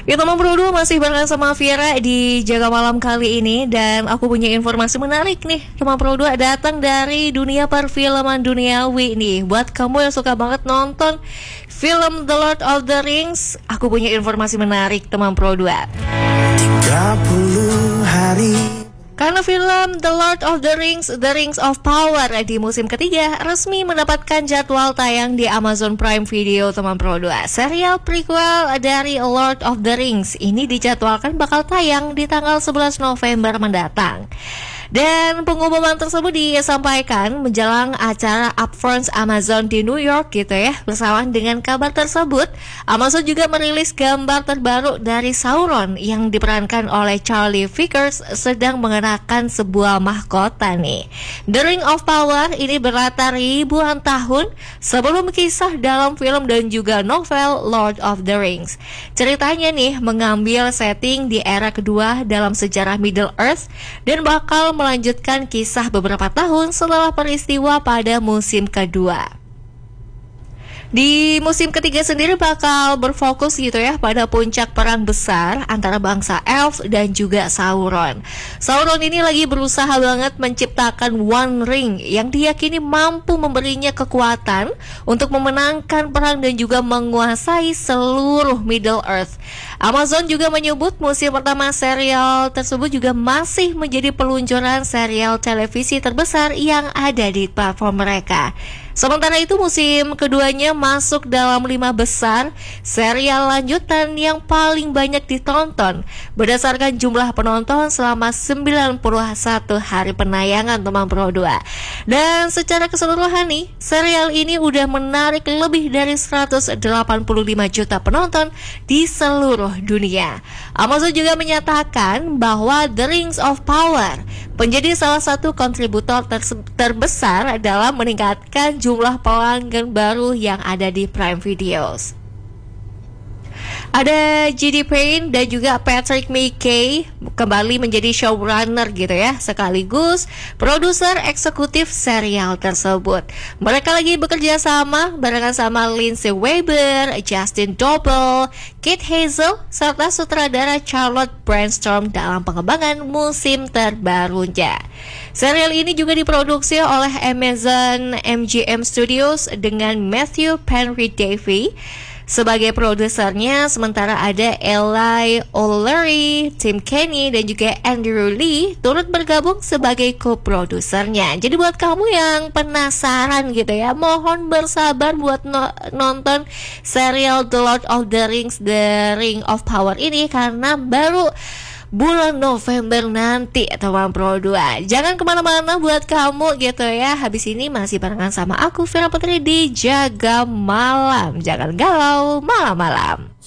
Ya teman berdua masih barengan sama Vira di Jaga Malam kali ini. Dan aku punya informasi menarik nih teman berdua, datang dari dunia perfilman duniawi nih. Buat kamu yang suka banget nonton film The Lord of the Rings, aku punya informasi menarik teman berdua. 30 hari. Karena film The Lord of the Rings of Power di musim ketiga resmi mendapatkan jadwal tayang di Amazon Prime Video teman Pro 2. Serial prequel dari Lord of the Rings ini dijadwalkan bakal tayang di tanggal 11 November mendatang. Dan pengumuman tersebut disampaikan menjelang acara Upfront Amazon di New York gitu ya. Bersamaan dengan kabar tersebut, Amazon juga merilis gambar terbaru dari Sauron yang diperankan oleh Charlie Vickers sedang mengenakan sebuah mahkota nih. The Ring of Power ini berlatar ribuan tahun sebelum kisah dalam film dan juga novel Lord of the Rings. Ceritanya nih mengambil setting di era kedua dalam sejarah Middle Earth dan bakal melanjutkan kisah beberapa tahun setelah peristiwa pada musim kedua. Di musim ketiga sendiri bakal berfokus gitu ya pada puncak perang besar antara bangsa elf dan juga Sauron. Sauron ini lagi berusaha banget menciptakan One Ring yang diyakini mampu memberinya kekuatan untuk memenangkan perang dan juga menguasai seluruh Middle Earth. Amazon juga menyebut musim pertama serial tersebut juga masih menjadi peluncuran serial televisi terbesar yang ada di platform mereka. Sementara itu musim keduanya masuk dalam 5 besar serial lanjutan yang paling banyak ditonton berdasarkan jumlah penonton selama 91 hari penayangan teman Pro 2. Dan secara keseluruhan nih, serial ini udah menarik lebih dari 185 juta penonton di seluruh dunia. Amazon juga menyatakan bahwa The Rings of Power menjadi salah satu kontributor terbesar dalam meningkatkan jumlah pelanggan baru yang ada di Prime Videos. Ada J.D. Payne dan juga Patrick McKay kembali menjadi showrunner gitu ya, sekaligus produser eksekutif serial tersebut. Mereka lagi bekerja sama barengan sama Lindsay Weber, Justin Doble, Kate Hazel, serta sutradara Charlotte Brainstorm dalam pengembangan musim terbarunya. Serial ini juga diproduksi oleh Amazon MGM Studios dengan Matthew Penry Davey sebagai produsernya, sementara ada Eli O'Leary, Tim Kenny, dan juga Andrew Lee turut bergabung sebagai co-produsernya. Jadi buat kamu yang penasaran gitu ya, mohon bersabar buat nonton serial The Lord of the Ring of Power ini karena baru bulan November nanti teman Pro 2. Jangan kemana-mana buat kamu gitu ya. Habis ini masih barengan sama aku Vira Putri di Jaga Malam. Jangan galau malam-malam.